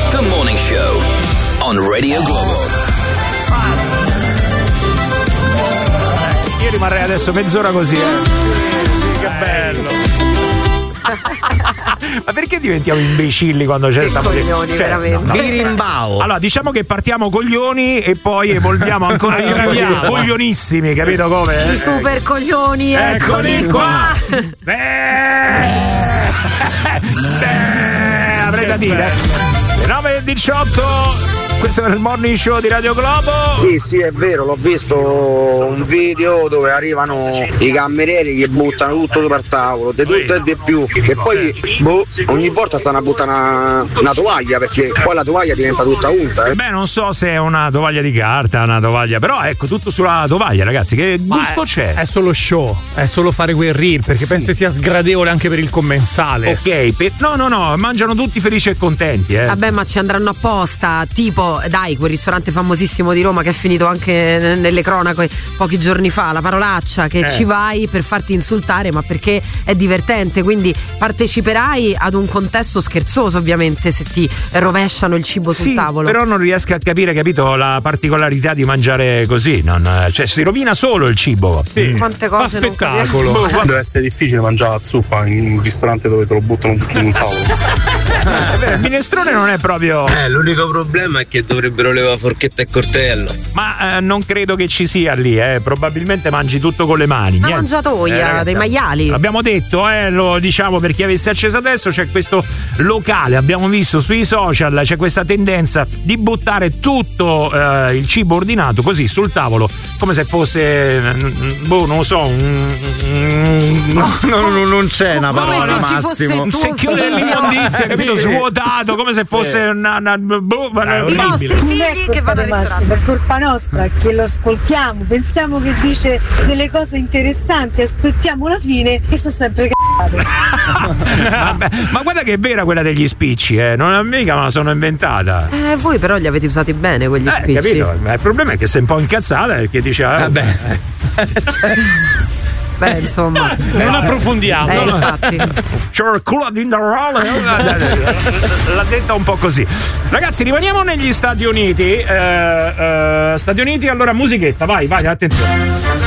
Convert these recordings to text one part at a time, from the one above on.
The Morning Show on Radio Globo. Io rimarrei adesso mezz'ora così, che bello. Ma perché diventiamo imbecilli quando c'è sta coglioni, veramente. Birimbao. Allora, diciamo che partiamo coglioni e poi evolviamo ancora di più coglionissimi, capito come? I super coglioni, eccoli qua. Avrei da dire. Le 9:18. Questo è il Morning Show di Radio Globo. Sì, è vero, l'ho visto un video dove arrivano i camerieri che buttano tutto sopra il tavolo, di tutto e di più. E poi ogni volta stanno a buttare una tovaglia, perché poi la tovaglia diventa tutta unta. Beh, non so se è una tovaglia di carta, una tovaglia, però ecco, tutto sulla tovaglia, ragazzi. Che gusto c'è? È solo show, è solo fare quel reel, perché penso sia sgradevole anche per il commensale. Ok, no, mangiano tutti felici e contenti, Vabbè, ma ci andranno apposta, tipo dai, quel ristorante famosissimo di Roma che è finito anche nelle cronache pochi giorni fa, la parolaccia, che ci vai per farti insultare, ma perché è divertente, quindi parteciperai ad un contesto scherzoso, ovviamente, se ti rovesciano il cibo sul tavolo. Però non riesco a capire, capito, la particolarità di mangiare così, cioè si rovina solo il cibo. Sì. Quante cose fa spettacolo. Deve essere difficile mangiare la zuppa in un ristorante dove te lo buttano tutto sul tavolo. Il minestrone non è proprio. L'unico problema è che dovrebbero levare forchetta e coltello. Ma non credo che ci sia lì, probabilmente mangi tutto con le mani. Una mangiatoia dei maiali. L'abbiamo detto, lo diciamo per chi avesse acceso adesso, c'è questo locale, abbiamo visto sui social, c'è questa tendenza di buttare tutto il cibo ordinato così sul tavolo, come se fosse non lo so, non c'è una parola, Massimo. Un secchione dell'immondizia, capito? Svuotato, come se fosse i nostri figli che vanno al ristorante. Per colpa nostra che lo ascoltiamo, pensiamo che dice delle cose interessanti, aspettiamo la fine e sono sempre Vabbè, ma guarda che è vera quella degli spicci, non è mica, ma la sono inventata. Voi però li avete usati bene quegli spicci. Capito? Ma il problema è che sei un po' incazzata perché dice vabbè. Beh, insomma, non approfondiamo. Infatti. L'ha detta un po' così. Ragazzi, rimaniamo negli Stati Uniti. Stati Uniti, allora musichetta, vai, attenzione.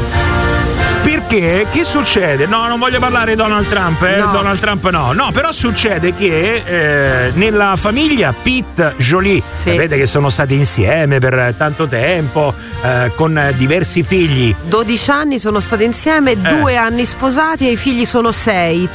Perché che succede? No, non voglio parlare di Donald Trump, No. Donald Trump no, però succede che nella famiglia Pitt-Jolie, sapete che sono stati insieme per tanto tempo, con diversi figli. 12 anni sono stati insieme, 2 anni sposati e i figli sono 6,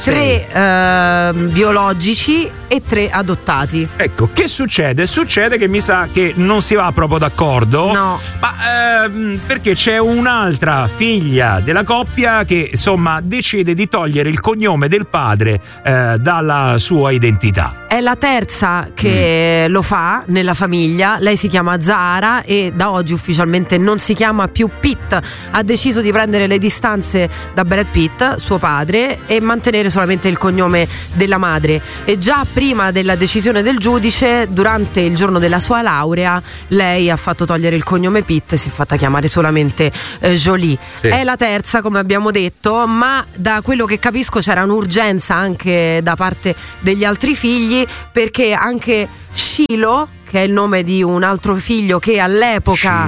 3 biologici e 3 adottati. Ecco, che succede? Succede che mi sa che non si va proprio d'accordo. No. Ma perché c'è un'altra figlia della coppia che insomma decide di togliere il cognome del padre dalla sua identità. È la terza che lo fa nella famiglia. Lei si chiama Zahara e da oggi ufficialmente non si chiama più Pitt. Ha deciso di prendere le distanze da Brad Pitt, suo padre, e mantenere solamente il cognome della madre. E già prima della decisione del giudice, durante il giorno della sua laurea, lei ha fatto togliere il cognome Pitt e si è fatta chiamare solamente Jolie. È la terza, come abbiamo detto, ma da quello che capisco c'era un'urgenza anche da parte degli altri figli, perché anche Shiloh, che è il nome di un altro figlio che all'epoca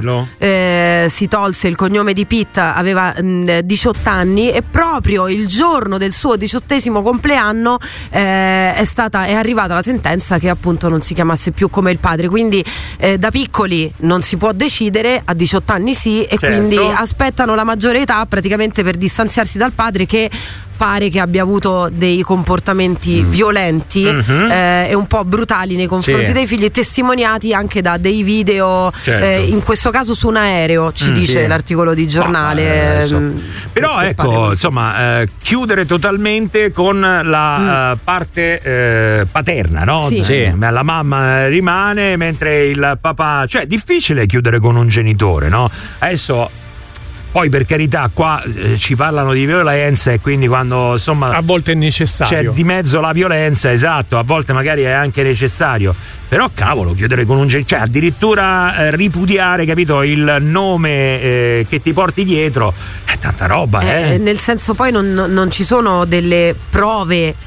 si tolse il cognome di Pitt, aveva 18 anni e proprio il giorno del suo 18° compleanno è arrivata la sentenza che appunto non si chiamasse più come il padre, quindi da piccoli non si può decidere, a 18 anni sì, e quindi aspettano la maggiore età praticamente per distanziarsi dal padre, che pare che abbia avuto dei comportamenti violenti e un po' brutali nei confronti dei figli, testimoniati anche da dei video, in questo caso su un aereo, ci dice l'articolo di giornale. Però ecco, insomma, chiudere totalmente con la parte paterna, no? La mamma rimane mentre il papà, cioè è difficile chiudere con un genitore, no? Adesso poi, per carità, qua ci parlano di violenza e quindi quando insomma a volte è necessario, c'è di mezzo la violenza, esatto, a volte magari è anche necessario, però cavolo, chiudere con un cioè addirittura ripudiare, capito, il nome che ti porti dietro, è tanta roba, nel senso, poi non ci sono delle prove che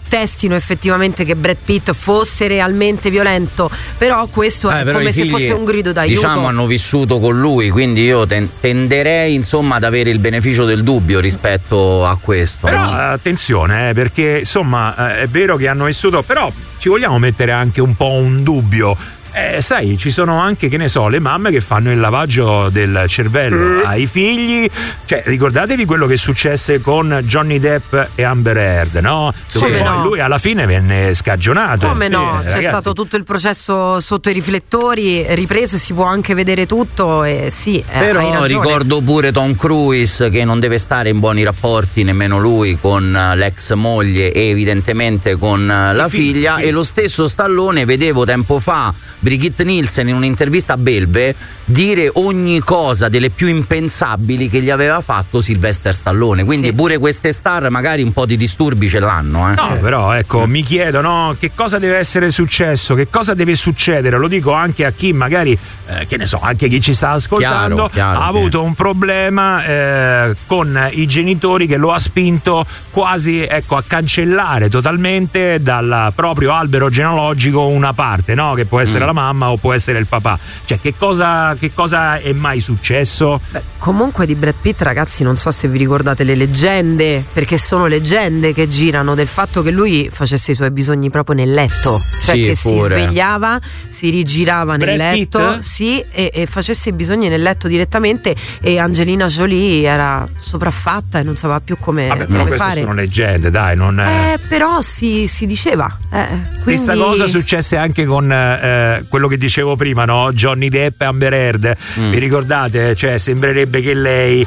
attestino effettivamente che Brad Pitt fosse realmente violento, però questo è come se fosse un grido d'aiuto. Diciamo hanno vissuto con lui, quindi io tenderei insomma ad avere il beneficio del dubbio rispetto a questo. Però attenzione, perché insomma è vero che hanno vissuto, però ci vogliamo mettere anche un po' un dubbio. Sai, ci sono anche, che ne so, le mamme che fanno il lavaggio del cervello ai figli. Cioè, ricordatevi quello che successe con Johnny Depp e Amber Heard, no? Dove poi lui alla fine venne scagionato. Come no? C'è stato tutto il processo sotto i riflettori, ripreso, e si può anche vedere tutto. E sì, però ricordo pure Tom Cruise che non deve stare in buoni rapporti nemmeno lui con l'ex moglie e evidentemente con la figlia. E lo stesso Stallone, vedevo tempo fa Brigitte Nielsen in un'intervista a Belve dire ogni cosa delle più impensabili che gli aveva fatto Sylvester Stallone, quindi pure queste star magari un po' di disturbi ce l'hanno. No, però ecco, mi chiedo, no, che cosa deve essere successo, che cosa deve succedere, lo dico anche a chi magari che ne so, anche chi ci sta ascoltando chiaro, ha avuto un problema con i genitori che lo ha spinto quasi, ecco, a cancellare totalmente dal proprio albero genealogico una parte, no, che può essere la mamma o può essere il papà. Cioè, che cosa è mai successo? Beh, comunque di Brad Pitt, ragazzi, non so se vi ricordate le leggende, perché sono leggende che girano del fatto che lui facesse i suoi bisogni proprio nel letto, cioè che si svegliava, si rigirava nel letto, e facesse i bisogni nel letto direttamente, e Angelina Jolie era sopraffatta e non sapeva più come però queste fare. Sono leggende, dai, non però si diceva. Stessa cosa successe anche con quello che dicevo prima, no? Johnny Depp e Amber Heard. Vi ricordate? Cioè, sembrerebbe che lei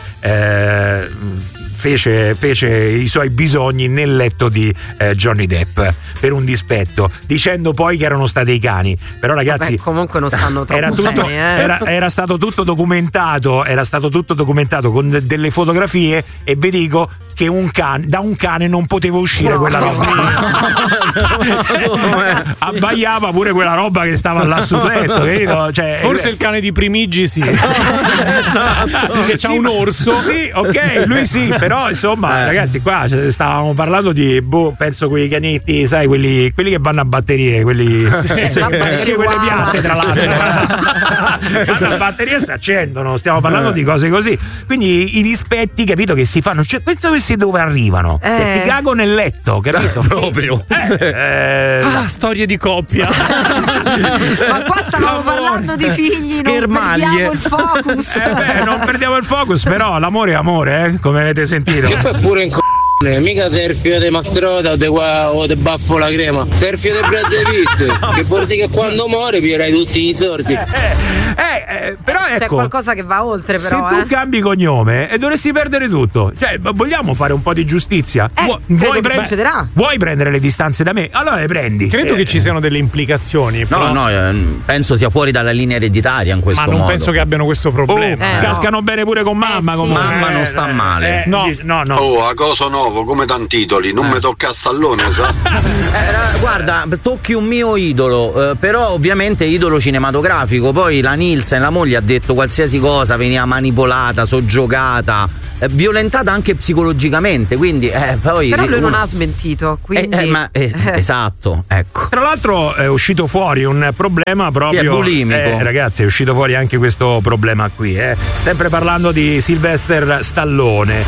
fece i suoi bisogni nel letto di Johnny Depp per un dispetto, dicendo poi che erano stati i cani. Però ragazzi, comunque non stanno troppo bene, era stato tutto documentato con delle fotografie, e vi dico che da un cane non poteva uscire quella roba. Abbaiava pure quella roba che stava là sul letto, capito? Cioè, forse il cane di Primigi esatto. Che c'ha un orso. Sì, ok, lui sì, però insomma ragazzi, qua stavamo parlando di penso quei canetti, sai, quelli che vanno a batterie, quelli quelle piatte, tra l'altro vanno a batteria e si accendono. Stiamo parlando di cose così, quindi i dispetti, capito, che si fanno. Cioè, pensa questi dove arrivano, ti cago nel letto, capito? Proprio storie di coppia. Ma qua stavamo parlando di figli, non perdiamo il focus. Non perdiamo il focus, però l'amore è amore, come avete sentito. Che poi pure in mica sei il figlio di Mastrota o di Baffo la crema, sei il figlio di Brad Pitt, che vuol dire che quando muore pierai tutti i soldi. Però ecco, c'è qualcosa che va oltre, però se tu cambi cognome dovresti perdere tutto. Cioè, vogliamo fare un po' di giustizia? Vuoi prendere le distanze da me? Allora le prendi. Credo che ci siano delle implicazioni. No, penso sia fuori dalla linea ereditaria in questo modo. Ma non penso che abbiano questo problema. Cascano bene pure con mamma. Mamma non sta male. No. A cosa nuovo, come tanti titoli, non mi tocca a Stallone, sa? Guarda, tocchi un mio idolo, però ovviamente idolo cinematografico. Poi la Nielsen, la moglie, ha detto qualsiasi cosa veniva manipolata, soggiogata, violentata anche psicologicamente, quindi poi però lui non ha smentito, quindi esatto, ecco. Tra l'altro è uscito fuori un problema proprio, è bulimico. Ragazzi, è uscito fuori anche questo problema qui, sempre parlando di Sylvester Stallone.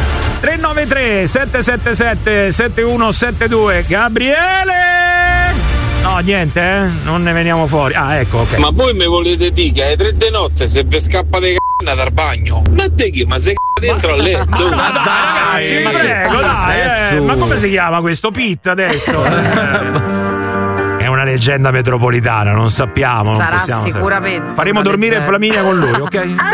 393 777 7172. Gabriele! No, niente, non ne veniamo fuori. Ecco, ok. Ma voi mi volete dire che alle 3 di notte se vi scappa di c***a dal bagno? Ma te che? Ma sei dentro al letto? Ma dai, ragazzi, prego, dai. Ma come si chiama questo Pitt adesso? È una leggenda metropolitana, non sappiamo. Sarà non sicuramente. Faremo dormire Flaminia con lui, ok?